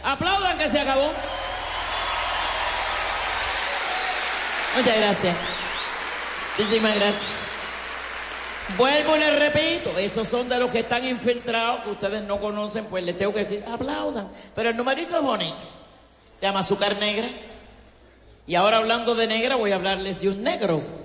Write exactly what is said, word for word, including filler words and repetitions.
Aplaudan que se acabó. Muchas gracias. Muchísimas gracias. Vuelvo y les repito, esos son de los que están infiltrados, que ustedes no conocen, pues les tengo que decir, aplaudan. Pero el numerito es bonito. Se llama Azúcar Negra. Y ahora hablando de negra, voy a hablarles de un negro.